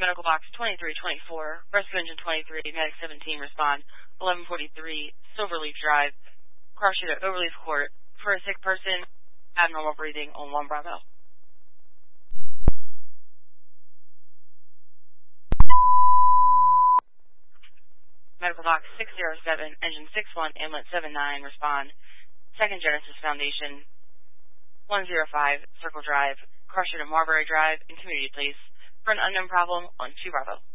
Medical Box 2324, Rescue Engine 23, Medic 17, respond. 1143, Silverleaf Drive, car shoot at Overleaf Court. For a sick person, abnormal breathing on 1 Bravo. Medical Box 607, Engine 61, Ambulance 79, respond. 2nd Genesis Foundation, 105, Circle Drive, car shoot at Marbury Drive, and Community Place. For an unknown problem on 2 Bravo.